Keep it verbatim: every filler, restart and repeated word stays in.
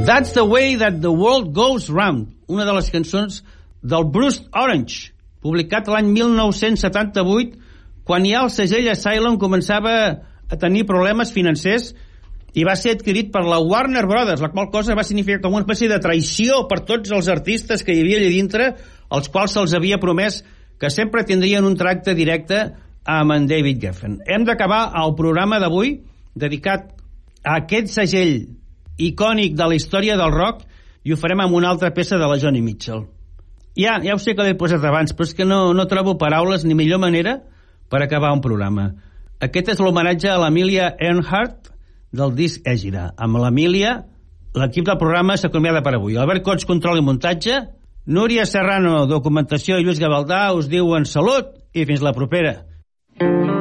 That's the way that the world goes round, una de les cançons del Bruce Orange, publicat l'any mil nou-cents setanta-vuit, quan ja el segell Asylum començava a tenir problemes financers i va ser adquirit per la Warner Brothers, la qual cosa va significar com una espècie de traïció per tots els artistes que hi havia allà dintre, als quals se'ls havia promès que sempre tindrien un tracte directe amb en David Geffen. Hem d'acabar el programa d'avui dedicat a aquest segell icònic de la història del rock i ho farem amb una altra peça de la Joni Mitchell. Ja, ja ho sé que l'he posat abans, però és que no, no trobo paraules ni millor manera per acabar un programa. Aquest és l'homenatge a l'Amelia Earhart del disc Ègira. Amb l'Amelia, l'equip del programa s'acomiada per avui. Albert Cots, control i muntatge, Núria Serrano, documentació, i Lluís Gavaldà us diuen salut i fins la propera.